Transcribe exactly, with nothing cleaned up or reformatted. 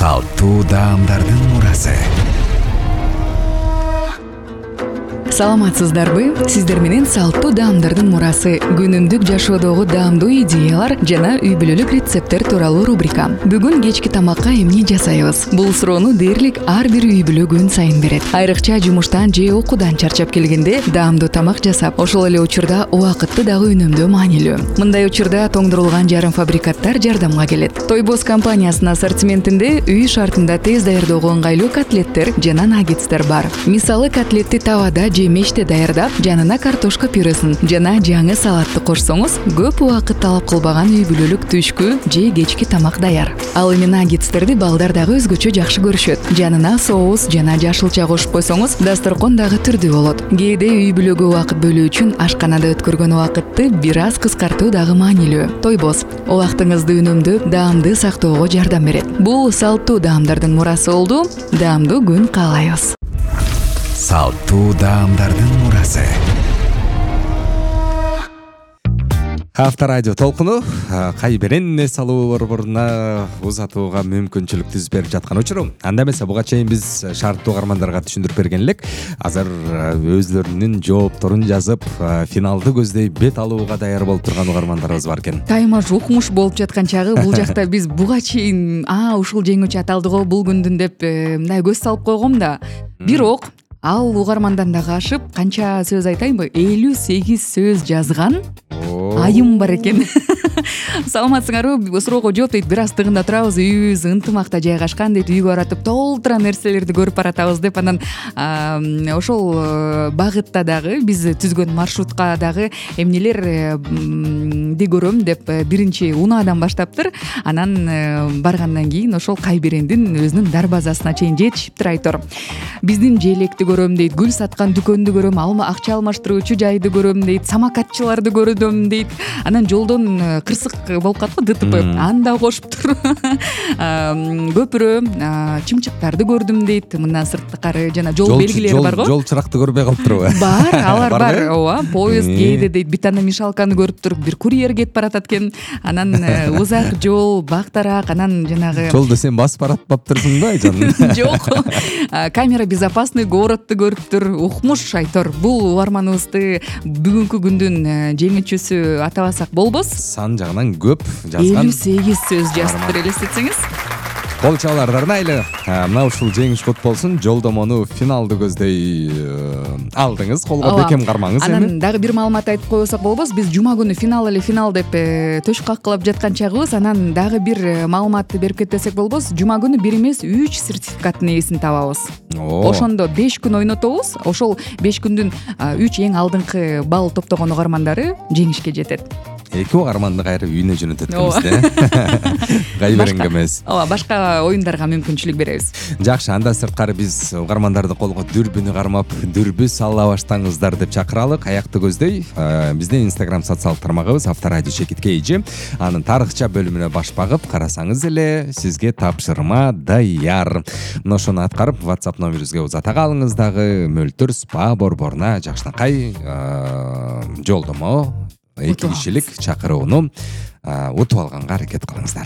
Салтуу даамдардын мурасы. Саламатсыздарбы? Сиздер менен Салтуу даамдардын мурасы күнүмдүк жашоодогу даамдуу идеялар жана үй бүлөлүк рецепттер тууралуу рубрика. Бүгүн кечки тамакка эмне жасайбыз? Бул суроону дээрлик ар бир үй бүлө күн сайын берет. Айрыкча жумуштан же окуудан чарчап келгенде даамдуу тамак жасап, ошол эле учурда убакытты дагы үнөмдөө маанилүү. Мындай учурда тоңдурулган жарым фабрикаттар жардамга келет. Тойбос компаниясынын ассортиментинде үй шартында тез даярдоого ыңгайлуу котлеттер жана наггетстер бар. Мисалы, котлетти тавада же меште даярдап, жанына картошка пюресин жана жаңы салатты кошсоңуз, көп убакыт талап кылбаган үй бүлөлүк түшкү же кечки тамак даяр. Ал эми наггетстерди балдар дагы өзгөчө жакшы көрүшөт. Жанына соус жана жашылча кошуп койсоңуз, дасторкон дагы түрдүү болот. Кээде үй бүлөгө убакыт бөлүү үчүн ашканада өткөргөн убакытты бир аз кыскартуу дагы маанилүү. Тойбос убактыңызды үнөмдөп, даамды сактоого жардам берет. Бул Салтуу даамдардын мурасы болду. Даамдуу күн каалайбыз. Салтуу даамдардын мурасы. Авторадио толкуну кайберен эс алуу борборуна узатууга мүмкүнчүлүк түзүп берип жаткан учуру. Анда эмесе буга чейин биз шарттуу угармандарга түшүндүрүп берген элек. Азыр өзлөрүнүн жоопторун жазып, финалды көздөй бет алууга даяр болуп турган угармандарыбыз бар экен. Таймаш укмуш болуп жаткан чагы бул жакта биз буга чейин а ушул жеңүүчү аталды го бул күндүн деп мындай көз салып койгом да. Бирок ал угармандан дагы ашып, канча сөз айтайынбы? элүү сегиз сөз жазган айым бар экен. Саламатсыңарбы? Суроого жооп дейт, бир аз тыгында турабыз, үйүбүз ынтымакта жайгашкан дейт, үйгө баратып толтура нерселерди көрүп баратабыз деп, анан ошол багытта дагы биз түзгөн маршрутка дагы эмнелерди көрөм деп биринчи унаадан баштаптыр. Анан баргандан кийин ошол Кайберендин өзүнүн дарбазасына чейин жетишиптир айтор. Биздин желекти көрөм дейт, гүл саткан дүкөндү көрөм, алма акча алмаштыруучу жайды көрөм дейт, самокатчыларды көрөм дейт. Анан жолдон кырсык болуп калат го, ДТП, анда кошуптур. Көпүрө чымчыктарды көрдүм дейт. Мындан сырткары жана жол белгилери бар го. Жол чыракты көрбөй калыптырбы? Бар, алар бар. Ооба, поезд кээде дейт, битономешалканы көрүп туруп, бир курьер кетип баратат экен. Анан узак жол, бактарак, анан жанагы жолду сен басып баратпаптырсың да, айжан? Жок. Камера безопасный городду көрүптүр. Укмуш айтор. Бул угарманыбызды бүгүнкү күндүн жеңүүчүсү атабасак болбос. Сан жагынан көп жазган. элүү сегиз сөз жазыптыр, элестетсеңиз. Кол чабууларды арнайлы. Мына ушул жеңиш кут болсун. Жолдомону финалды көздөй алдыңыз. Колго бекем кармаңыз эми. Анан дагы бир маалымат айтып койсок болбос. Биз жума күнү финал эле финал деп төш каккылап жаткан чагыбыз. Анан дагы бир маалыматты берип кетсек болбос. Жума күнү бир эмес үч сертификаттын ээсин табабыз. Ошондо беш күн ойнотобуз. Ошол беш күндүн үч эң алдыңкы балл топтогон угармандары жеңишке жетет. Эки угарманды кайра үйүнө жөнөтөт экенбиз да. Кайберенге эмес. Ооба, башка оюндарга мүмкүнчүлүк беребиз. Жакшы, анда сырткары биз угармандарды колго дүрбүнү кармап, дүрбү сала баштаңыздар деп чакыралы. Каякты көздөй биздин Instagram социалдык тармагыбыз Авторадио чекитке эйжи. Анын тарыхча бөлүмүнө баш багып карасаңыз эле сизге тапшырма даяр. Мына ошону аткарып WhatsApp номерибизге узата калыңыз дагы. Мөлтүр спа борборуна жакшынакай жолдомо эки кишилик чакырууну утуп алганга аракет кылыңыздар.